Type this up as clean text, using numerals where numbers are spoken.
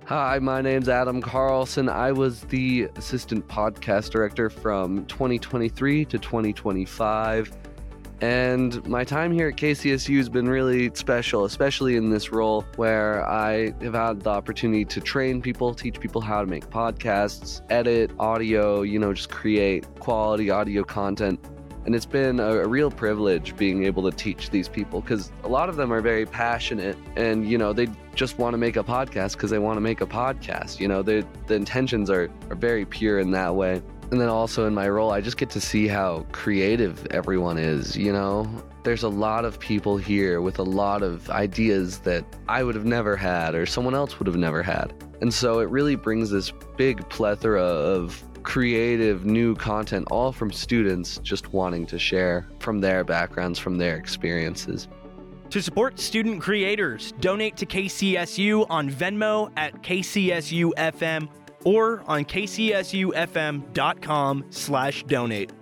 Hi, my name's Adam Carlson. I was the assistant podcast director from 2023 to 2025. And my time here at KCSU has been really special, especially in this role where I have had the opportunity to train people, teach people how to make podcasts, edit audio, just create quality audio content. And it's been a real privilege being able to teach these people because a lot of them are very passionate and, they just want to make a podcast because they want to make a podcast. The intentions are very pure in that way. And then also in my role, I just get to see how creative everyone is, There's a lot of people here with a lot of ideas that I would have never had or someone else would have never had. And so it really brings this big plethora of creative new content, all from students just wanting to share from their backgrounds, from their experiences. To support student creators, donate to KCSU on Venmo at KCSUFM or on kcsufm.com/donate.